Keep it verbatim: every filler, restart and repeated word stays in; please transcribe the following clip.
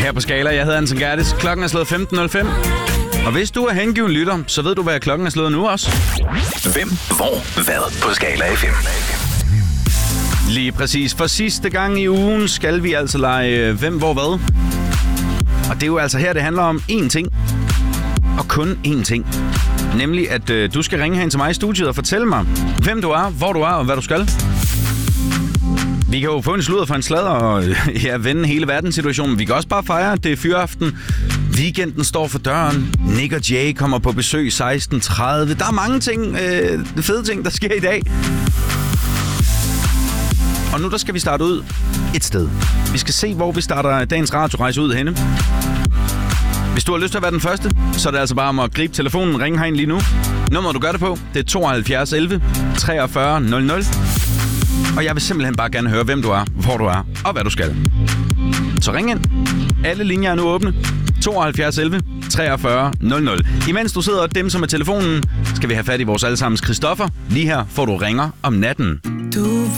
her på Skala. Jeg hedder Anton Gertis. Klokken er slået femten nul fem. Og hvis du er hengiven lytter, så ved du, hvad klokken er slået nu også. Hvem, hvor, hvad på Skala F M. Lige præcis. For sidste gang i ugen skal vi altså lege hvem, hvor, hvad. Og det er jo altså her, det handler om én ting. Og kun én ting. Nemlig, at øh, du skal ringe hen til mig i studiet og fortælle mig, hvem du er, hvor du er og hvad du skal. Vi kan jo få en sludder for en sladder og øh, ja, vende hele verdenssituationen. Vi kan også bare fejre, det er fyraften. Weekenden står for døren. Nick og Jay kommer på besøg seksten tredive. Der er mange ting, øh, fede ting, der sker i dag. Og nu der skal vi starte ud et sted. Vi skal se, hvor vi starter dagens radiorejse ud henne. Hvis du har lyst til at være den første, så er det altså bare om at gribe telefonen, ringe herind lige nu. Nummeret du gør det på, det er tooghalvfjerds elleve treogfyrre nul nul. Og jeg vil simpelthen bare gerne høre, hvem du er, hvor du er og hvad du skal. Så ring ind. Alle linjer er nu åbne. tooghalvfjerds elleve treogfyrre nul nul. Imens du sidder og dimser med telefonen, skal vi have fat i vores allesammens Christoffer. Lige her får du ringer om natten. Du